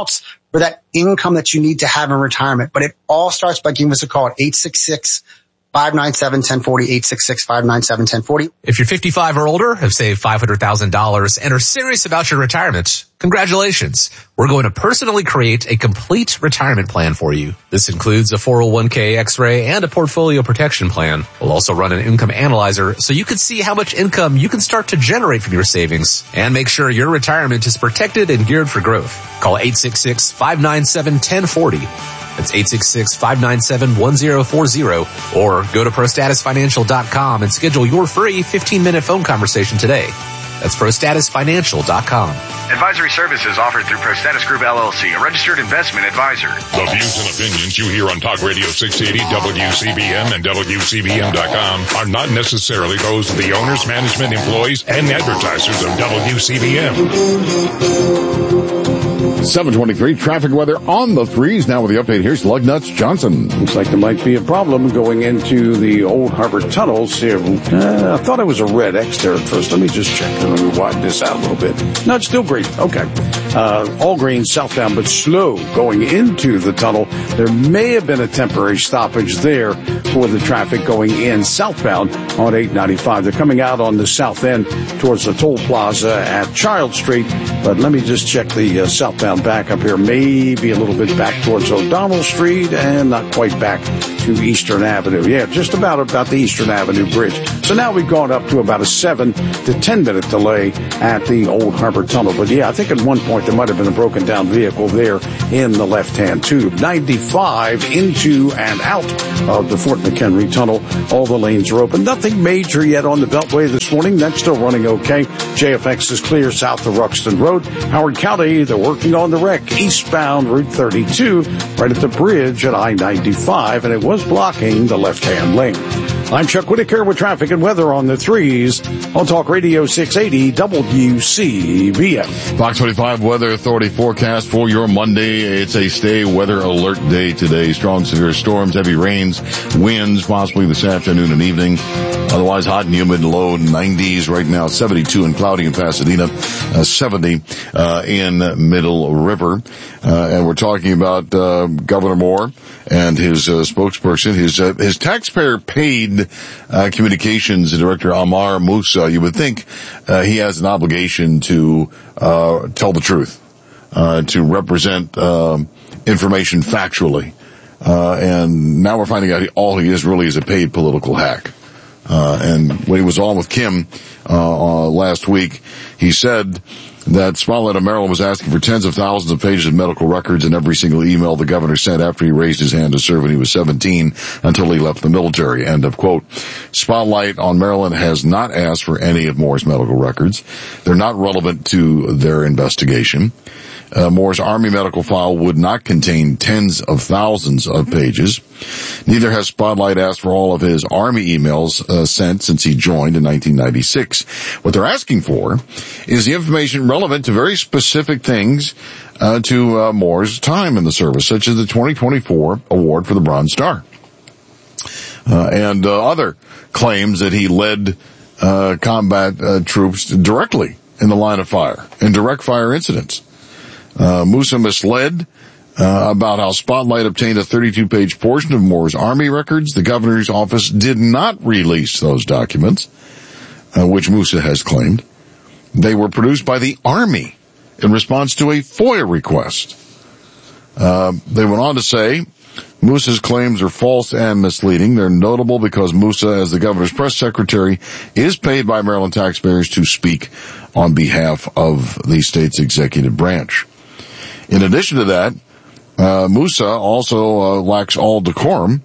for that income that you need to have in retirement. But it all starts by giving us a call at 866-597-1040, 866-597-1040. If you're 55 or older, have saved $500,000 and are serious about your retirement, congratulations. We're going to personally create a complete retirement plan for you. This includes a 401k X-ray and a portfolio protection plan. We'll also run an income analyzer so you can see how much income you can start to generate from your savings and make sure your retirement is protected and geared for growth. Call 866-597-1040. That's 866-597-1040, or go to ProStatusFinancial.com and schedule your free 15-minute phone conversation today. That's ProStatusFinancial.com. Advisory services offered through ProStatus Group LLC, a registered investment advisor. The views and opinions you hear on Talk Radio 680, WCBM, and WCBM.com are not necessarily those of the owners, management, employees, and advertisers of WCBM. 723 traffic weather on the threes. Now with the update, here's Lugnuts Johnson. Looks like there might be a problem going into the Old Harbor tunnels here. I thought it was a red X there at first. Let me just check. Let me widen this out a little bit. No, it's still green. Okay. All green southbound, but slow going into the tunnel. There may have been a temporary stoppage there for the traffic going in southbound on 895. They're coming out on the south end towards the toll plaza at Child Street. But let me just check the southbound back up here. Maybe a little bit back towards O'Donnell Street and not quite back to Eastern Avenue. Yeah, just about the Eastern Avenue Bridge. So now we've gone up to about a 7 to 10 minute delay at the Old Harbor Tunnel. But yeah, I think at one point there might have been a broken down vehicle there in the left-hand tube. 95 into and out of the Fort McHenry Tunnel. All the lanes are open. Nothing major yet on the Beltway this morning. That's still running okay. JFX is clear south of Ruxton Road. Howard County, they're working on the wreck eastbound Route 32 right at the bridge at I-95, and it was blocking the left-hand lane. I'm Chuck Whitaker with traffic and weather on the threes on Talk Radio 680 WCBM. Fox 25 Weather Authority forecast for your Monday. It's a stay weather alert day today. Strong severe storms, heavy rains, winds possibly this afternoon and evening. Otherwise hot and humid, low 90s right now, 72 and cloudy in Pasadena, 70 in Middle River. And we're talking about Governor Moore and his spokesperson, his taxpayer-paid communications director, Amar Moussa. You would think he has an obligation to tell the truth, to represent information factually. And now we're finding out all he is really is a paid political hack. And when he was on with Kim last week, he said that Spotlight on Maryland was asking for tens of thousands of pages of medical records in every single email the governor sent after he raised his hand to serve when he was 17 until he left the military. End of quote. Spotlight on Maryland has not asked for any of Moore's medical records. They're not relevant to their investigation. Moore's Army medical file would not contain tens of thousands of pages. Neither has Spotlight asked for all of his Army emails sent since he joined in 1996. What they're asking for is the information relevant to very specific things to Moore's time in the service, such as the 2024 award for the Bronze Star and other claims that he led combat troops directly in the line of fire, in direct fire incidents. Moussa misled about how Spotlight obtained a 32-page portion of Moore's Army records. The governor's office did not release those documents, which Moussa has claimed. They were produced by the Army in response to a FOIA request. They went on to say, Moussa's claims are false and misleading. They're notable because Moussa, as the governor's press secretary, is paid by Maryland taxpayers to speak on behalf of the state's executive branch. In addition to that, Moussa also lacks all decorum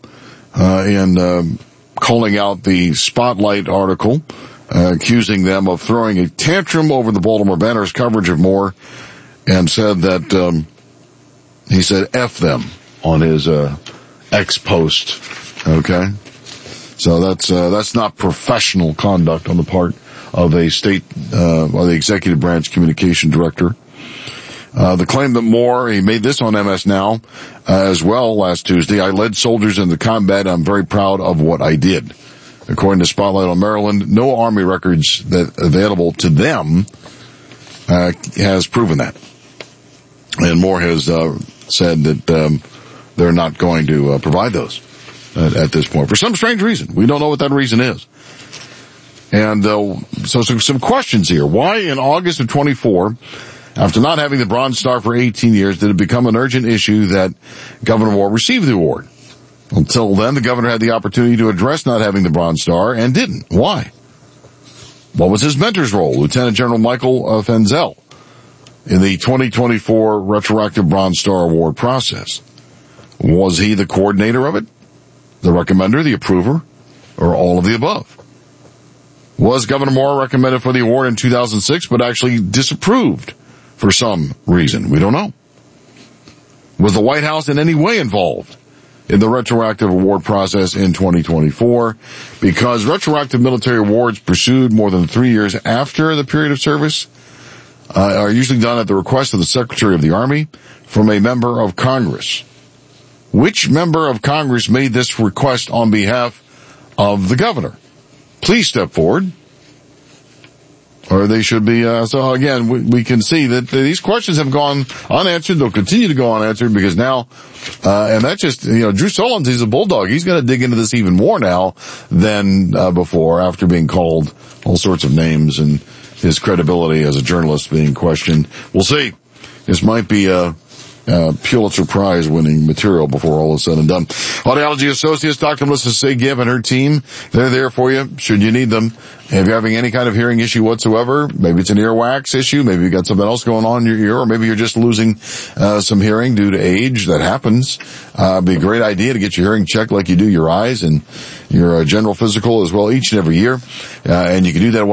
in calling out the Spotlight article, accusing them of throwing a tantrum over the Baltimore Banner's coverage of Moore, and said that he said F them on his X post. Okay? So that's not professional conduct on the part of a state or the executive branch communication director. The claim that Moore, he made this on MS Now as well last Tuesday, I led soldiers into combat. I'm very proud of what I did. According to Spotlight on Maryland, no Army records that available to them has proven that. And Moore has said that they're not going to provide those at this point for some strange reason. We don't know what that reason is. And so some questions here. Why in August of 24, after not having the Bronze Star for 18 years, did it become an urgent issue that Governor Moore receive the award? Until then, the governor had the opportunity to address not having the Bronze Star and didn't. Why? What was his mentor's role, Lieutenant General Michael Fenzel, in the 2024 retroactive Bronze Star Award process? Was he the coordinator of it, the recommender, the approver, or all of the above? Was Governor Moore recommended for the award in 2006 but actually disapproved for some reason? We don't know. Was the White House in any way involved in the retroactive award process in 2024? Because retroactive military awards pursued more than 3 years after the period of service are usually done at the request of the Secretary of the Army from a member of Congress. Which member of Congress made this request on behalf of the governor? Please step forward. Or they should be, so again, we can see that these questions have gone unanswered. They'll continue to go unanswered because now, and that's just, Drew Solondz, he's a bulldog. He's going to dig into this even more now than before, after being called all sorts of names and his credibility as a journalist being questioned. We'll see. This might be Pulitzer Prize winning material before all is said and done. Audiology Associates, Dr. Melissa Segev and her team, they're there for you should you need them. If you're having any kind of hearing issue whatsoever, maybe it's an earwax issue, maybe you've got something else going on in your ear, or maybe you're just losing some hearing due to age, that happens. It'd be a great idea to get your hearing checked like you do your eyes and your general physical as well each and every year. And you can do that